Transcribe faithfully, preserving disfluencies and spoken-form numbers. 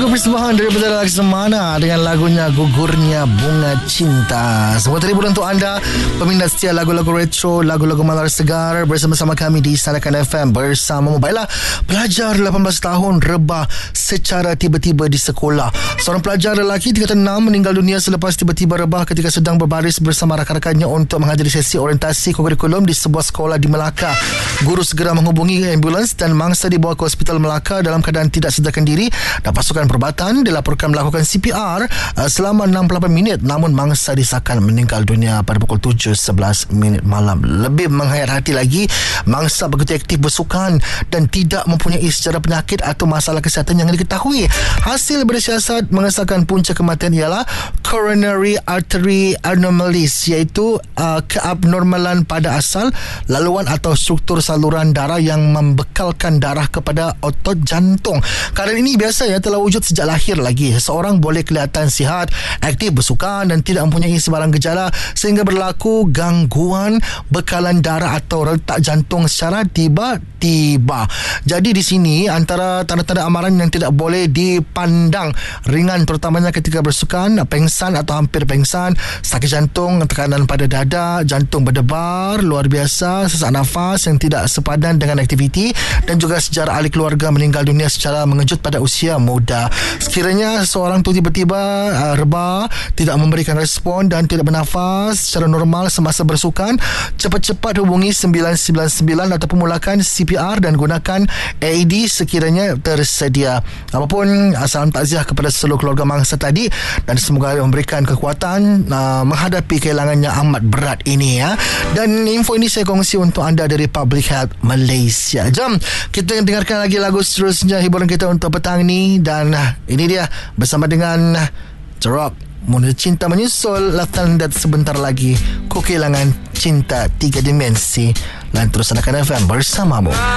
Lagu persembahan daripada Laksamana dengan lagunya Gugurnya Bunga Cinta. Semua terhibur untuk anda peminat setia lagu-lagu retro, lagu-lagu malar segar bersama-sama kami di Sarakan F M bersama Baiklah, pelajar lapan belas tahun rebah secara tiba-tiba di sekolah. Seorang pelajar lelaki tingkatan enam meninggal dunia selepas tiba-tiba rebah ketika sedang berbaris bersama rakan-rakannya untuk menghadiri sesi orientasi kurikulum di sebuah sekolah di Melaka. Guru segera menghubungi ambulans dan mangsa dibawa ke Hospital Melaka dalam keadaan tidak sedarkan diri, dan pasukan perubatan dilaporkan melakukan C P R uh, selama enam puluh lapan minit, namun mangsa disahkan meninggal dunia pada pukul tujuh sebelas minit malam. Lebih menghayat hati lagi, mangsa begitu aktif bersukan dan tidak mempunyai sejarah penyakit atau masalah kesihatan yang diketahui. Hasil bersiasat mengesahkan punca kematian ialah coronary artery anomalies, iaitu uh, keabnormalan pada asal laluan atau struktur saluran darah yang membekalkan darah kepada otot jantung. Keadaan ini biasanya telah wujud sejak lahir lagi. Seseorang boleh kelihatan sihat, aktif bersukan dan tidak mempunyai sebarang gejala sehingga berlaku gangguan bekalan darah atau retak jantung secara tiba-tiba. Jadi di sini antara tanda-tanda amaran yang tidak boleh dipandang ringan, terutamanya ketika bersukan, pengsan atau hampir pengsan, sakit jantung, tekanan pada dada, jantung berdebar luar biasa, sesak nafas yang tidak sepadan dengan aktiviti, dan juga sejarah ahli keluarga meninggal dunia secara mengejut pada usia muda. Sekiranya seorang tu tiba-tiba uh, rebah, tidak memberikan respon dan tidak bernafas secara normal semasa bersukan, cepat-cepat hubungi sembilan sembilan sembilan ataupun mulakan C P R dan gunakan A E D sekiranya tersedia. Apapun, uh, salam takziah kepada seluruh keluarga mangsa tadi dan semoga memberikan kekuatan uh, menghadapi kehilangannya amat berat ini ya. Dan info ini saya kongsi untuk anda dari Public Health Malaysia. Jom kita dengarkan lagi lagu seterusnya hiburan kita untuk petang ni, dan uh, ini dia bersama dengan uh, The Rock, Mona Cinta menyusul laftan dan sebentar lagi Ku Kehilangan Cinta Tiga Dimensi. Dan terus adakan F M bersamamu.